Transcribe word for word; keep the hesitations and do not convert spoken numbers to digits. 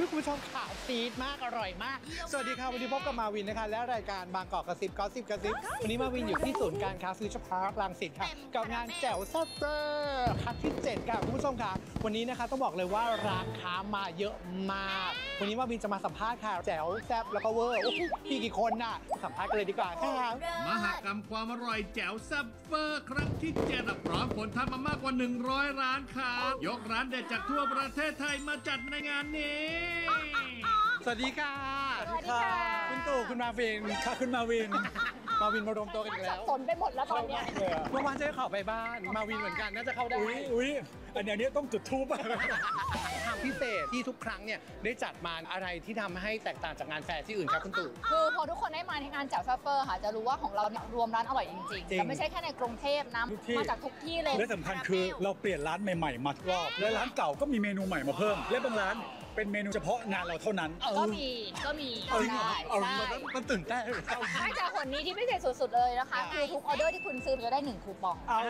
คุณผู้ชมขาซีดมากอร่อยมากสวัสดีค่ะวันนี้พบกับมาวินนะคะและรายการบางกอกกระซิบก็สิบกระซิบวันนี้มาวินอยู่ที่ศูนย์การค้าฟิวเจอร์พาร์ครังสิตค่ะกับงานแจ๋วแซ่บเวอร์ครั้งที่เจ็ดค่ะคุณผู้ชมค่ะวันนี้นะคะต้องบอกเลยว่าร้านค้ามาเยอะมากวันนี้มาวินจะมาสัมภาษณ์ค่ะแจ๋วแซ่บแล้วก็เวอร์พี่กี่คนน่ะสัมภาษณ์กันเลยดีกว่าค่ะมหกรรมความอร่อยแจ๋วแซ่บเฟอร์ครั้งที่เจ็ดพร้อมผลทำมามากกว่าหนึ่งร้อยร้านค้ายกร้านเด็ดจากทั่วประเทศไทยมาจัดในงานนี้สวัสดีค่ะสวัสดีค่ะคุณตู่คุณมาวินค่ะคุณมาวินมาวินมารวมตัวกันอีกแล้วสนไปหมดแล้วตอนเนี้ยเมื่อวานจะเข้าไปบ้านมาวินเหมือนกันน่าจะเข้าได้อุ้ยอุ้ยอันเนี้ยต้องจุดทูบอะทางพิเศษที่ทุกครั้งเนี่ยได้จัดมาอะไรที่ทำให้แตกต่างจากงานแฟร์ที่อื่นครับคุณตู่คือพอทุกคนได้มาในงานแจ๋วซัฟเฟอร์ค่ะ จะรู้ว่าของเราเนี่ยรวมร้านอร่อยจริงจริๆงแต่ไม่ใช่แค่ในกรุงเทพนะทุกที่มาจากทุกที่เลยและสำคัญคือเราเปลี่ยนร้านใหม่ๆมารอบ และร้านเก่าก็มีเมนูใหม่มาเพิ่ม และบางร้านเป็นเมนูเฉพาะงานเราเท่านั้นก็มีก็มีเอาจริงเหรอได้เอาใช่มันมันตื่นเต้นใช่จากคนนี้ที่พิเศษสุดๆเลยนะคะ คือทุกออเดอร์ที่คุณซื้อจะได้หนึ่งคูปอง